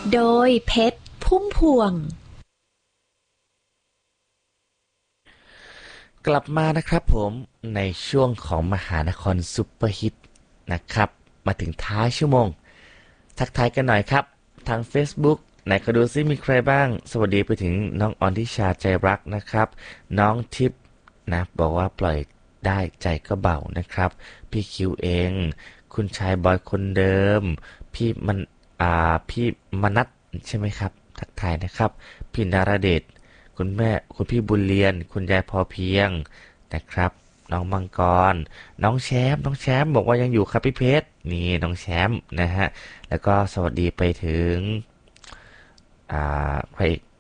โดยเพชรพุ่มพวงกลับมานะครับผมในช่วงของมหานครซุปเปอร์ฮิตนะครับมาถึงท้ายชั่วโมงทักทายกันหน่อยครับทาง Facebook ไหนขอดูซิมีใครบ้างสวัสดีไปถึงน้องออนทิชาใจรักนะครับน้องทิพย์นะบอกว่าปล่อยได้ใจก็เบานะครับพี่คิวเองคุณชายบอยคนเดิมพี่มันพี่มนัทใช่ไหมครับทักทายนะครับพี่นาราเดช คุณแม่คุณพี่บุญเรียนคุณยายพอเพียงนะครับน้องมังกรน้องแชมป์บอกว่ายังอยู่ครับพี่เพชรนี่น้องแชมป์นะฮะแล้วก็สวัสดีไปถึงใครอีก